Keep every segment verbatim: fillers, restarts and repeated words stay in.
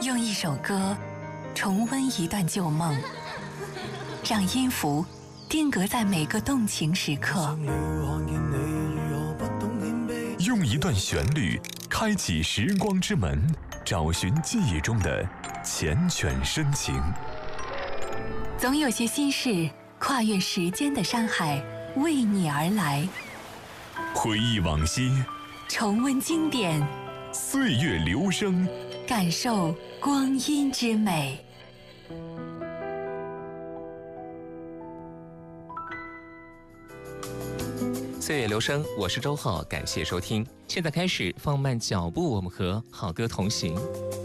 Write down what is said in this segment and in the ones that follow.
用一首歌重温一段旧梦，让音符定格在每个动情时刻。 用一段旋律开启时光之门，找寻记忆中的缱绻深情。 总有些心事跨越时间的山海，为你而来。 回忆往昔， 重温经典， 岁月流声， 感受光阴之美。 岁月流声，我是周浩，感谢收听。现在开始放慢脚步，我们和好歌同行。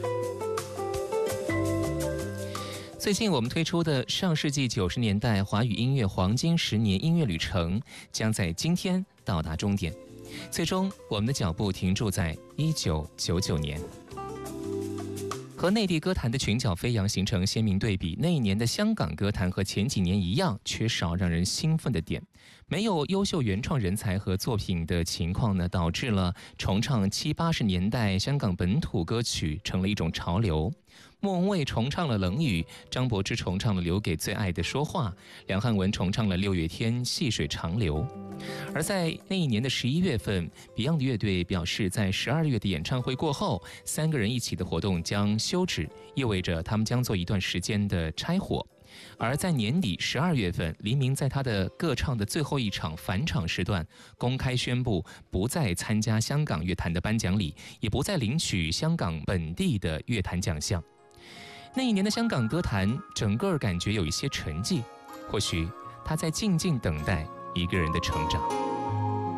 最近我们推出的上世纪九十年代华语音乐黄金十年音乐旅程，将在今天到达终点。最终，我们的脚步停驻在一九九九年。和内地歌坛的群角飞扬形成鲜明对比。那一年的香港歌坛和前几年一样，缺少让人兴奋的点，没有优秀原创人才和作品的情况呢，导致了重唱七八十年代香港本土歌曲成了一种潮流。莫文蔚重唱了《冷雨》，张柏芝重唱了《留给最爱的说话》，梁汉文重唱了六月天《细水长流》。而在那一年的十一月份 ，Beyond 乐队表示，在十二月的演唱会过后，三个人一起的活动将休止，意味着他们将做一段时间的拆伙。而在年底十二月份，黎明在他的歌唱的最后一场返场时段，公开宣布不再参加香港乐坛的颁奖礼，也不再领取香港本地的乐坛奖项。那一年的香港歌坛，整个感觉有一些沉寂，或许他在静静等待一个人的成长。